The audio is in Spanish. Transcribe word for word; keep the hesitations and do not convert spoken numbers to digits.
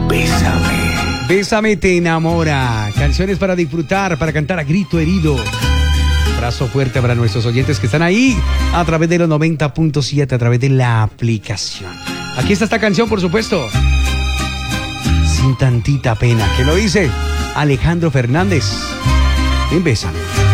Bésame. Bésame te enamora. Canciones para disfrutar, para cantar a grito herido. Abrazo fuerte para nuestros oyentes que están ahí a través de los noventa punto siete, a través de la aplicación. Aquí está esta canción, por supuesto. Sin tantita pena. ¿Qué lo dice? Alejandro Fernández. En Bésame.